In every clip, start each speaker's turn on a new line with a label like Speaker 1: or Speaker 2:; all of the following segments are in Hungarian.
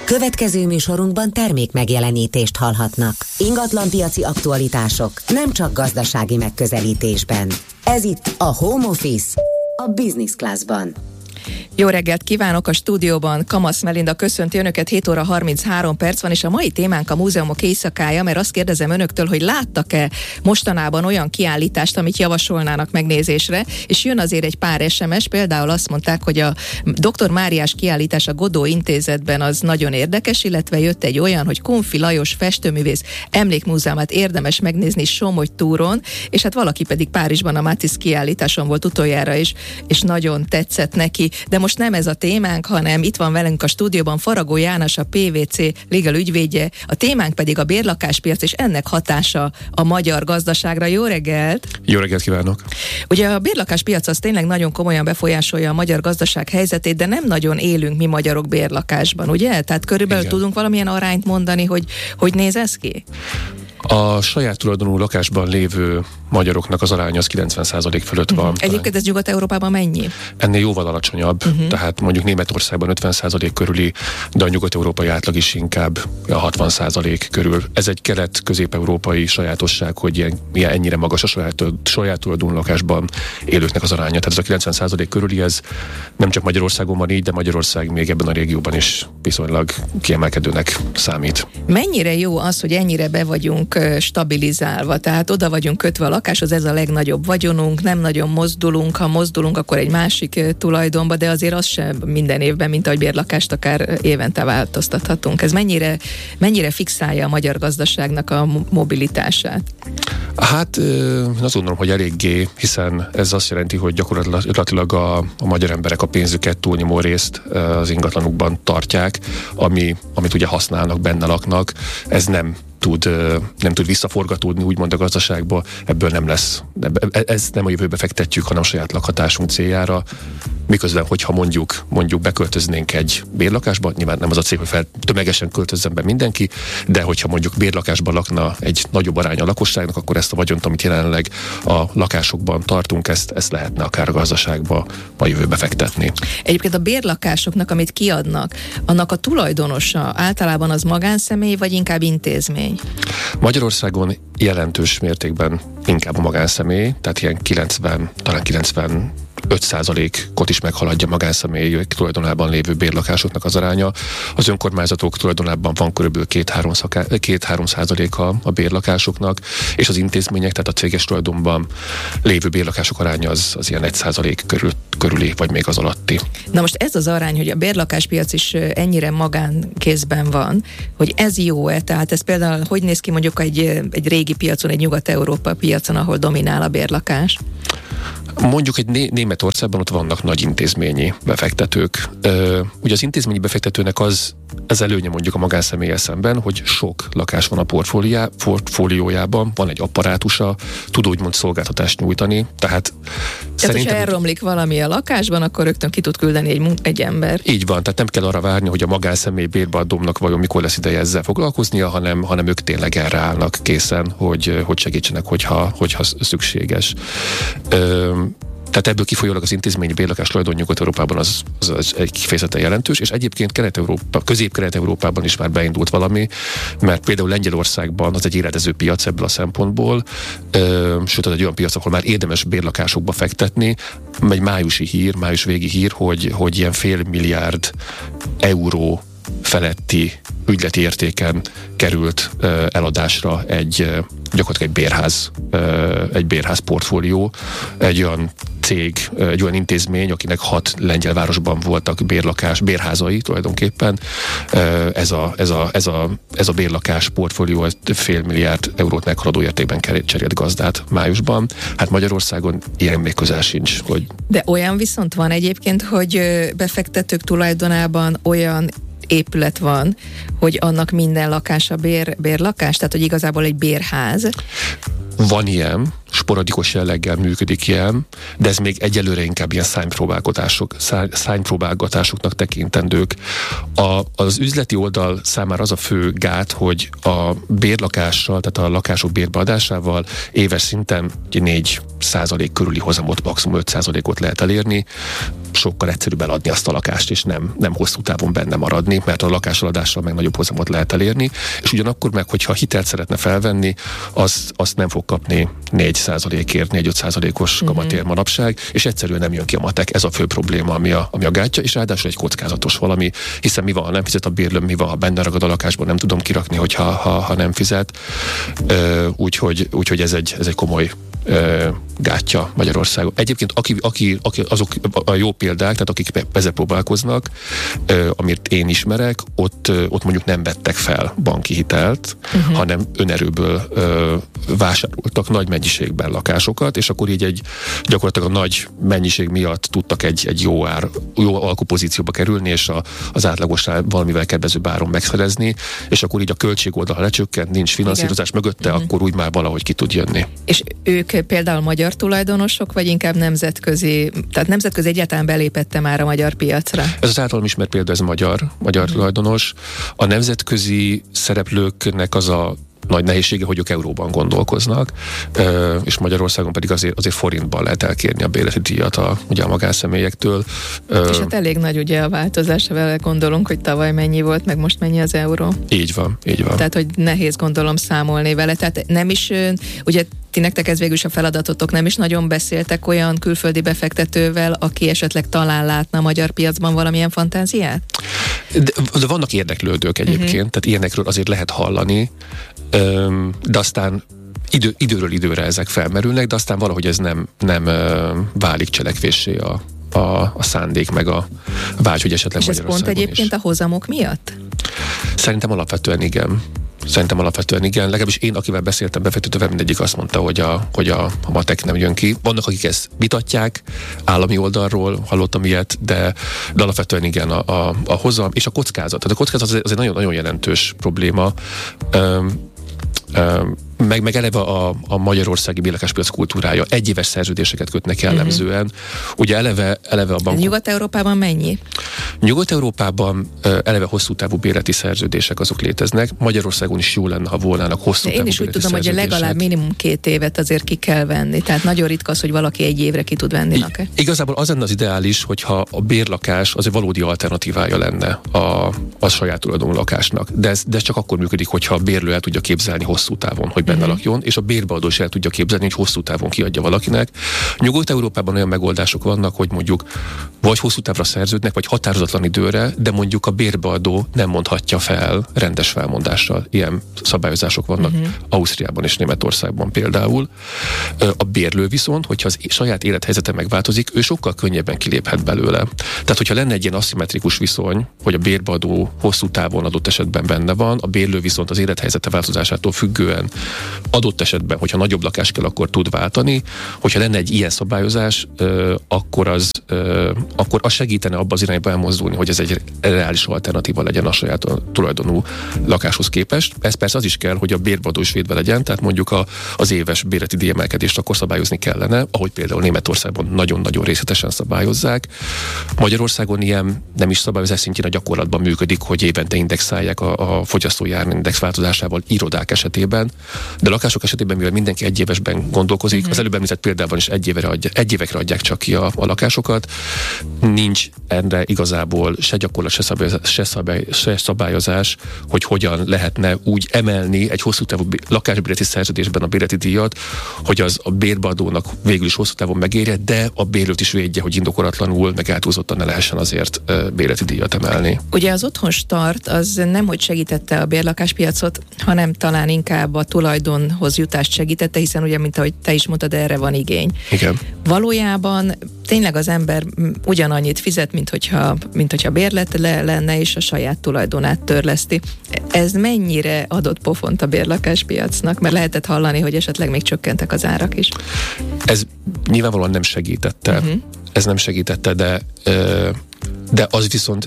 Speaker 1: Következő műsorunkban termék megjelenítést hallhatnak. Ingatlanpiaci aktualitások nem csak gazdasági megközelítésben. Ez itt a Home Office, a Business Classban.
Speaker 2: Jó reggelt kívánok, a stúdióban Kamasz Melinda köszönti önöket, 7 óra 33 perc van, és a mai témánk a múzeumok éjszakája, mert azt kérdezem önöktől, hogy láttak-e mostanában olyan kiállítást, amit javasolnának megnézésre, és jön azért egy pár SMS, például azt mondták, hogy a Dr. Máriás kiállítás a Godó Intézetben az nagyon érdekes, illetve jött egy olyan, hogy Kunfi Lajos festőművész emlékmúzeumát érdemes megnézni Somogy-túron, és hát valaki pedig Párizsban a Matisse kiállításon volt utoljára is, és nagyon tetszett neki. De most nem ez a témánk, hanem itt van velünk a stúdióban Faragó János, a PwC legal ügyvédje, a témánk pedig a bérlakáspiac és ennek hatása a magyar gazdaságra. Jó reggelt!
Speaker 3: Jó reggelt kívánok!
Speaker 2: Ugye a bérlakáspiac az tényleg nagyon komolyan befolyásolja a magyar gazdaság helyzetét, de nem nagyon élünk mi magyarok bérlakásban, ugye? Tehát körülbelül
Speaker 3: Igen.
Speaker 2: Tudunk valamilyen arányt mondani, hogy néz ez ki?
Speaker 3: A saját tulajdonú lakásban lévő magyaroknak az aránya az 90% fölött van.
Speaker 2: Egyébként ez Nyugat-Európában mennyi?
Speaker 3: Ennél jóval alacsonyabb, tehát mondjuk Németországban 50% körüli, de a nyugat-európai átlag is inkább a 60% körül. Ez egy kelet-közép-európai sajátosság, hogy ennyire magas a saját tulajdonú lakásban élőknek az aránya. Tehát ez a 90% körüli, ez nem csak Magyarországon van így, de Magyarország még ebben a régióban is viszonylag kiemelkedőnek számít.
Speaker 2: Mennyire jó az, hogy ennyire be vagyunk stabilizálva, tehát oda vagyunk kötve a lakáshoz, ez a legnagyobb vagyonunk, nem nagyon mozdulunk, ha mozdulunk, akkor egy másik tulajdonba, de azért az sem minden évben, mint ahogy bérlakást akár évente változtathatunk. Ez mennyire fixálja a magyar gazdaságnak a mobilitását?
Speaker 3: Hát azt gondolom, hogy eléggé, hiszen ez azt jelenti, hogy gyakorlatilag a magyar emberek a pénzüket túlnyomó részt az ingatlanukban tartják, amit ugye használnak, benne laknak. Ez nem tud visszaforgatódni úgymond a gazdaságba, ebből nem lesz. Ez nem a jövőbe fektetjük, hanem saját lakhatásunk céljára. Miközben, hogyha mondjuk beköltöznénk egy bérlakásba, nyilván nem az a cél, hogy tömegesen költözzen be mindenki, de hogyha mondjuk bérlakásban lakna egy nagyobb aránya a lakosságnak, akkor ezt a vagyont, amit jelenleg a lakásokban tartunk, ezt lehetne akár a gazdaságba a jövőbe fektetni.
Speaker 2: Egyébként a bérlakásoknak, amit kiadnak, annak a tulajdonosa általában az magánszemély, vagy inkább intézmény?
Speaker 3: Magyarországon jelentős mértékben inkább a magánszemély, tehát ilyen 5%-ot is meghaladja magánszemélyek tulajdonában lévő bérlakásoknak az aránya. Az önkormányzatok tulajdonában van körülbelül 2-3% a bérlakásoknak, és az intézmények, tehát a céges tulajdonban lévő bérlakások aránya az ilyen 1% körüli, vagy még az alatti.
Speaker 2: Na most ez az arány, hogy a bérlakáspiac is ennyire magánkézben van, hogy ez jó-e? Tehát ez például hogy néz ki mondjuk egy régi piacon, egy Nyugat-Európa piacon, ahol dominál a bérlakás?
Speaker 3: Mondjuk egy Németországban ott vannak nagy intézményi befektetők. Ugye az intézményi befektetőnek az előnye mondjuk a magánszemélyel szemben, hogy sok lakás van a portfóliójában, van egy apparátusa, tud úgymond szolgáltatást nyújtani. Tehát
Speaker 2: hogyha elromlik valami a lakásban, akkor rögtön ki tud küldeni egy ember.
Speaker 3: Így van, tehát nem kell arra várni, hogy a magánszemély bérbeadómnak vajon mikor lesz ideje ezzel foglalkoznia, hanem ők tényleg erre állnak készen, hogy segítsenek, hogyha szükséges. Tehát ebből kifolyólag az intézményi bérlakás tulajdon Nyugat-Európában az egy kifejezetten jelentős, és egyébként Közép-Kelet-Európában is már beindult valami, mert például Lengyelországban az egy éledező piac ebből a szempontból, sőt az egy olyan piac, ahol már érdemes bérlakásokba fektetni. Egy május végi hír, hogy ilyen $500 milliárd feletti ügyleti értéken került eladásra gyakorlatilag egy bérház portfólió, egy olyan cég, egy olyan intézmény, akinek 6 lengyel városban voltak bérházai tulajdonképpen. Ez a bérlakás portfólió $500 milliárd meghaladó értékben cserélt gazdát májusban. Hát Magyarországon ilyen még közel sincs.
Speaker 2: De olyan viszont van egyébként, hogy befektetők tulajdonában olyan épület van, hogy annak minden lakása bérlakás, tehát hogy igazából egy bérház.
Speaker 3: Van ilyen, sporadikus jelleggel működik ilyen, de ez még egyelőre inkább ilyen szárnypróbálgatásoknak tekintendők. Az üzleti oldal számára az a fő gát, hogy a bérlakással, tehát a lakások bérbeadásával éves szinten 4% körüli hozamot, maximum 5%-ot lehet elérni. Sokkal egyszerűbb eladni azt a lakást, és nem hosszú távon benne maradni, mert a lakásoládással meg nagyobb hozamot lehet elérni, és ugyanakkor meg, hogyha hitelt szeretne felvenni, azt nem fog kapni 4%-ért, 4-5%-os kamatér manapság, és egyszerűen nem jön ki a matek. Ez a fő probléma, ami a gátja, és ráadásul egy kockázatos valami, hiszen mi van, ha nem fizet a bérlőm, mi van, ha benne ragad a lakásban, nem tudom kirakni, ha nem fizet. Úgyhogy ez egy komoly gátja Magyarországon. Egyébként azok a jó példák, tehát akik ezzel próbálkoznak, amit én ismerek, ott mondjuk nem vettek fel banki hitelt, hanem önerőből vásároltak nagy mennyiségben lakásokat, és akkor így gyakorlatilag a nagy mennyiség miatt tudtak egy jó alkupozícióba kerülni, és az átlagosnál valamivel kedvezőbb áron megszerezni, és akkor így a költség oldala lecsökkent, nincs finanszírozás mögötte, akkor úgy már valahogy ki tud jönni.
Speaker 2: És ők például magyar tulajdonosok, vagy inkább nemzetközi, tehát nemzetközi egyáltalán belépette már a magyar piacra?
Speaker 3: Ez az általam ismert példa, ez magyar tulajdonos. A nemzetközi szereplőknek az a nagy nehézsége, hogy ők euróban gondolkoznak, és Magyarországon pedig azért forintban lehet elkérni a bérleti díjat ugye a magánszemélyektől.
Speaker 2: És hát elég nagy ugye a változás, vele gondolunk, hogy tavaly mennyi volt, meg most mennyi az euró.
Speaker 3: Így van.
Speaker 2: Tehát, hogy nehéz gondolom számolni vele. Tehát nem is, ugye nektek ez végül is a feladatotok, nem is nagyon beszéltek olyan külföldi befektetővel, aki esetleg talán látna a magyar piacban valamilyen fantáziát?
Speaker 3: De vannak érdeklődők egyébként, tehát ilyenekről azért lehet hallani, de aztán időről időre ezek felmerülnek, de aztán valahogy ez nem válik cselekvéssé a szándék, meg a vágy, hogy esetleg Magyarországon is.
Speaker 2: És ez pont egyébként a hozamok miatt?
Speaker 3: Szerintem alapvetően igen. Legalábbis én, akivel beszéltem befektetővel, mindegyik azt mondta, hogy a matek nem jön ki. Vannak, akik ezt vitatják, állami oldalról hallottam ilyet, de alapvetően igen, a hozam és a kockázat. Tehát a kockázat az egy nagyon-nagyon jelentős probléma. Meg eleve a magyarországi bérlakáspiac kultúrája. Egyéves szerződéseket kötnek jellemzően. Ugye eleve a bankok...
Speaker 2: Nyugat-Európában mennyi?
Speaker 3: Nyugat-Európában eleve hosszú távú bérleti szerződések azok léteznek. Magyarországon is jó lenne, ha volnának hosszú távú bérleti szerződések. Én is úgy tudom, hogy legalább
Speaker 2: minimum 2 évet azért ki kell venni. Tehát nagyon ritka az, hogy valaki 1 évre ki tud venni lakást.
Speaker 3: Igazából az lenne az ideális, hogyha a bérlakás az egy valódi alternatívája lenne a saját tulajdonú lakásnak. De ez csak akkor működik, hogyha a bérlő el tudja képzelni hosszú távon, hogy benne lakjon, és a bérbeadó is el tudja képzelni, hogy hosszú távon kiadja valakinek. Nyugat-Európában olyan megoldások vannak, hogy mondjuk vagy hosszú távra szerződnek, vagy határozatlan időre, de mondjuk a bérbeadó nem mondhatja fel rendes felmondással. Ilyen szabályozások vannak Ausztriában és Németországban például. A bérlő viszont, hogyha az saját élethelyzete megváltozik, ő sokkal könnyebben kiléphet belőle. Tehát, hogyha lenne egy ilyen aszimmetrikus viszony, hogy a bérbeadó hosszú távon adott esetben benne van, a bérlő viszont az élethelyzete változásától függően adott esetben, hogyha nagyobb lakás kell, akkor tud váltani. Hogyha lenne egy ilyen szabályozás, akkor az segítene abba az irányba elmozdulni, hogy ez egy reális alternatíva legyen a saját tulajdonú lakáshoz képest. Ez persze az is kell, hogy a bérbeadó is védve legyen, tehát mondjuk az éves bérleti díjemelkedést akkor szabályozni kellene, ahogy például Németországban nagyon-nagyon részletesen szabályozzák. Magyarországon ilyen nem is szabályozás szintjén a gyakorlatban működik, hogy évente indexálják a fogyasztói árindex változásával irodák esetében, de lakások esetében, mivel mindenki 1 évesben gondolkozik, az előbb említett példában is 1 évekre adják csak ki a lakásokat, nincs erre igazából se gyakorlat, se szabályozás, hogy hogyan lehetne úgy emelni egy hosszú távú lakásbérleti szerződésben a bérleti díjat, hogy az a bérbeadónak végül is hosszú távon megérje, de a bérlőt is védje, hogy indokolatlanul, meg eltúlzottan ne lehessen azért bérleti díjat emelni.
Speaker 2: Ugye az Otthon Start az nem hogy segítette a bérlakáspiacot, hanem talán inkább a tulajdonhoz jutást segítette, hiszen ugye, mint ahogy te is mondtad, erre van igény.
Speaker 3: Igen.
Speaker 2: Valójában tényleg az ember ugyanannyit fizet, mint hogyha bérlet lenne, és a saját tulajdonát törleszti. Ez mennyire adott pofont a bérlakáspiacnak? Mert lehetett hallani, hogy esetleg még csökkentek az árak is.
Speaker 3: Ez nyilvánvalóan nem segítette. Ez nem segítette, de az viszont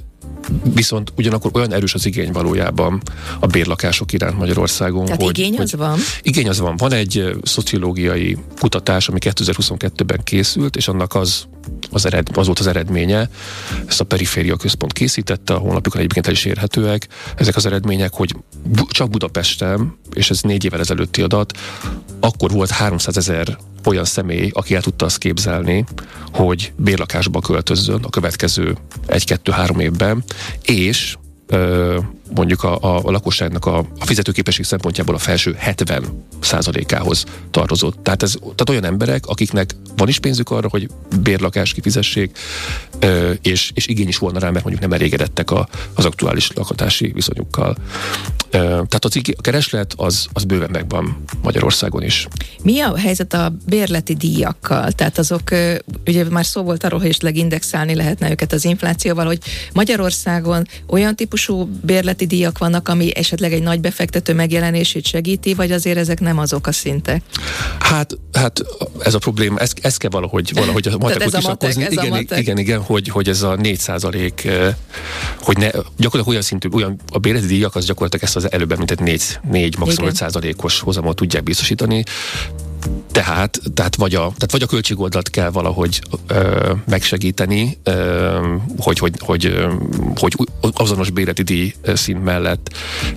Speaker 3: Viszont ugyanakkor olyan erős az igény valójában a bérlakások iránt Magyarországon.
Speaker 2: Tehát igény az van?
Speaker 3: Igény az van. Van egy szociológiai kutatás, ami 2022-ben készült, és annak az volt az eredménye. Ezt a Periféria Központ készítette, a honlapjukon egyébként el is érhetőek. Ezek az eredmények, hogy csak Budapesten, és ez 4 évvel ezelőtti adat, akkor volt 300 000 olyan személy, aki el tudta azt képzelni, hogy bérlakásba költözzön a következő 1-2-3 évben, és mondjuk a lakosságnak a fizetőképesség szempontjából a felső 70%-ához tartozott. Tehát olyan emberek, akiknek van is pénzük arra, hogy bérlakást kifizessék, és igény is volna rá, mert mondjuk nem elégedettek az aktuális lakhatási viszonyukkal. Tehát a kereslet az bőven megvan Magyarországon is.
Speaker 2: Mi a helyzet a bérleti díjakkal? Tehát azok, ugye már szó volt arról, hogy esetleg indexálni lehetne őket az inflációval, hogy Magyarországon olyan típusú bérleti díjak vannak, ami esetleg egy nagy befektető megjelenését segíti, vagy azért ezek nem azok a szintek?
Speaker 3: Hát ez a probléma, ezt kell valahogy a matekot kisakozni. Igen, hogy ez a 4%, hogy ne, gyakorlatilag olyan szintű, a bérleti díjak az gyakorlatilag ezt az előbb említett 4 maximum 5%-os hozamot tudják biztosítani. Tehát vagy a költségoldalt kell valahogy megsegíteni, hogy azonos bérleti díj szint mellett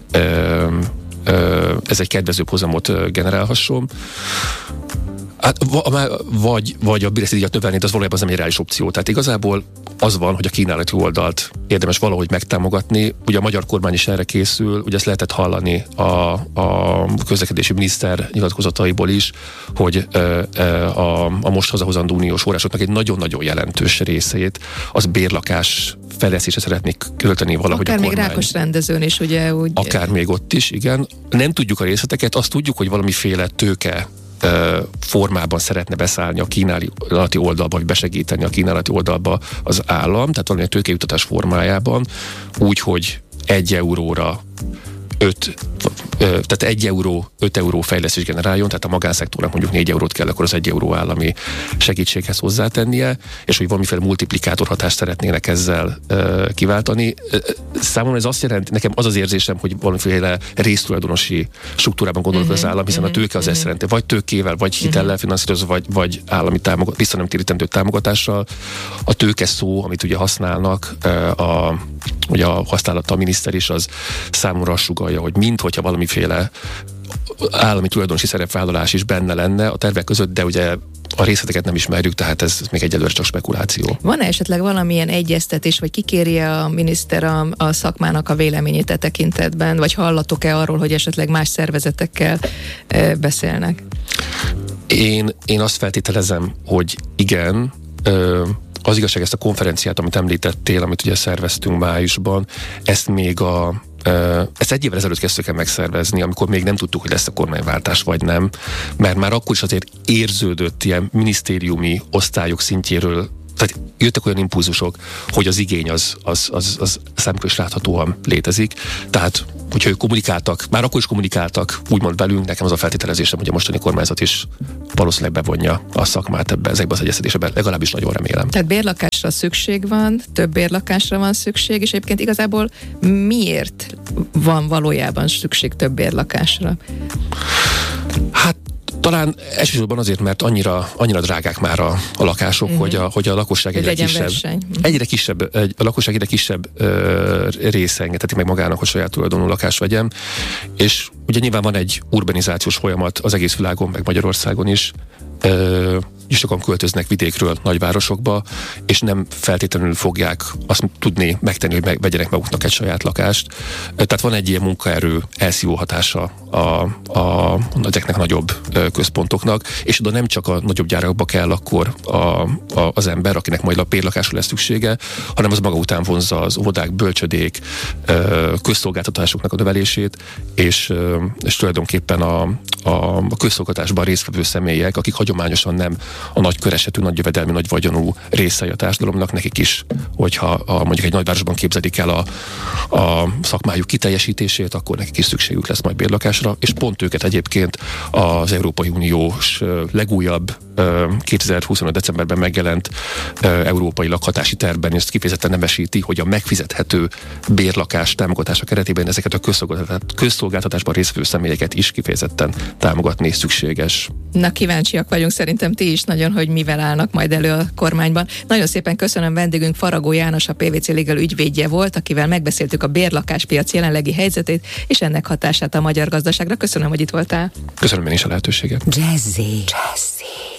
Speaker 3: ez egy kedvezőbb hozamot generálhasson. Hát, vagy a bérleti díjat növelni, de az valójában nem egy reális opció. Tehát igazából az van, hogy a kínálati oldalt érdemes valahogy megtámogatni. Ugye a magyar kormány is erre készül, ugye ezt lehetett hallani a közlekedési miniszter nyilatkozataiból is, hogy a most hazahozandó uniós forrásoknak egy nagyon-nagyon jelentős részét az bérlakás fejlesztésre szeretnék költeni valahogy
Speaker 2: akár
Speaker 3: a kormány.
Speaker 2: Akár még Rákosrendezőn is, ugye úgy.
Speaker 3: Akár még ott is, igen. Nem tudjuk a részleteket, azt tudjuk, hogy valamiféle tőke formában szeretne beszállni a kínálati oldalba, vagy besegíteni a kínálati oldalba az állam, tehát valamilyen tőkejutatás formájában, úgy, hogy 1 euróra 5 euró fejlesztés generáljon, tehát a magánszektornak mondjuk 4 eurót kell, akkor az 1 euró állami segítséghez hozzátennie, és hogy valamiféle multiplikátor hatást szeretnének ezzel kiváltani. Számomra ez azt jelenti, nekem az az érzésem, hogy valamiféle résztulajdonosi struktúrában gondolok az állam, hiszen a tőke az ezt jelenti, vagy tőkével, vagy hitellel finanszírozva, vagy állami visszanemtérítendő támogatással. A tőke szó, amit ugye használnak, ugye a használata a miniszter is, az számomra azt sugallja, hogy minthogyha valamiféle állami tulajdonosi szerepvállalás is benne lenne a tervek között, de ugye a részleteket nem ismerjük, tehát ez még egyelőre csak spekuláció.
Speaker 2: Van-e esetleg valamilyen egyeztetés, vagy kikéri a miniszter a szakmának a véleményét e tekintetben, vagy hallatok-e arról, hogy esetleg más szervezetekkel beszélnek?
Speaker 3: Én azt feltételezem, hogy igen, az igazság, ezt a konferenciát, amit említettél, amit ugye szerveztünk májusban, ezt 1 évvel ezelőtt kezdtük el megszervezni, amikor még nem tudtuk, hogy lesz a kormányváltás vagy nem, mert már akkor is azért érződött ilyen minisztériumi osztályok szintjéről, tehát jöttek olyan impulzusok, hogy az igény az számukra is láthatóan létezik. Tehát, hogyha ők kommunikáltak, már akkor is kommunikáltak, úgymond velünk, nekem az a feltételezésem, hogy a mostani kormányzat is valószínűleg bevonja a szakmát ezekbe az egyeztetésekben, legalábbis nagyon remélem.
Speaker 2: Tehát bérlakásra szükség van, több bérlakásra van szükség, és egyébként igazából miért van valójában szükség több bérlakásra? Hát
Speaker 3: talán elsősorban azért, mert annyira drágák már a lakások, hogy a lakosság egyre kisebb, a lakosság egyre kisebb része engedheti meg magának, hogy saját tulajdonú lakást vegyen, és ugye nyilván van egy urbanizációs folyamat az egész világon, meg Magyarországon is, sokan költöznek vidékről nagyvárosokba, és nem feltétlenül fogják azt tudni megtenni, hogy vegyenek maguknak egy saját lakást. Tehát van egy ilyen munkaerő elszívó hatása ezeknek nagyobb központoknak, és oda nem csak a nagyobb gyárakba kell akkor az ember, akinek majd a bérlakásra lesz szüksége, hanem az maga után vonzza az óvodák, bölcsödék, közszolgáltatásoknak a növelését, és tulajdonképpen a közszolgáltatásban résztvevő személyek, akik hagyományosan nem a nagy köresetű, nagy jövedelmi, nagy vagyonú részei a társadalomnak, nekik is, hogyha mondjuk egy nagyvárosban képzelik el a szakmájuk kiteljesítését, akkor nekik is szükségük lesz majd bérlakásra, és pont őket egyébként az Európai Uniós legújabb 2025. decemberben megjelent európai lakhatási tervben ezt kifejezetten nemesíti, hogy a megfizethető bérlakás támogatása keretében ezeket a közszolgáltatásban résztvevő személyeket is kifejezetten támogatni szükséges.
Speaker 2: Na, kíváncsiak vagyunk szerintem ti is nagyon, hogy mivel állnak majd elő a kormányban. Nagyon szépen köszönöm, vendégünk Faragó János, a PwC Legal ügyvédje volt, akivel megbeszéltük a bérlakáspiac jelenlegi helyzetét és ennek hatását a magyar gazdaságra. Köszönöm, hogy itt voltál.
Speaker 3: Köszönöm én is a lehetőséget.
Speaker 1: Jazzy.